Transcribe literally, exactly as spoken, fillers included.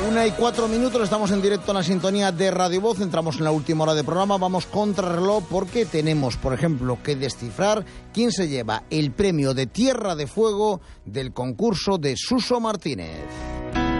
Una y cuatro minutos, estamos en directo en la sintonía de Radio Voz, entramos en la última hora de programa, vamos contra reloj porque tenemos, por ejemplo, que descifrar quién se lleva el premio de Tierra de Fuego del concurso de Suso Martínez.